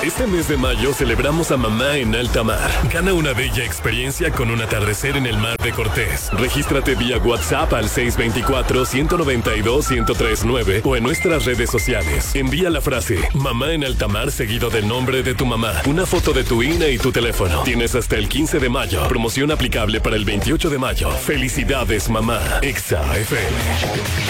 Este mes de mayo celebramos a mamá en alta mar. Gana una bella experiencia con un atardecer en el mar de Cortés. Regístrate vía WhatsApp al 624-192-1039 o en nuestras redes sociales. Envía la frase mamá en alta mar seguido del nombre de tu mamá, una foto de tu INE y tu teléfono. Tienes hasta el 15 de mayo. Promoción aplicable para el 28 de mayo. Felicidades, mamá. Exa FM.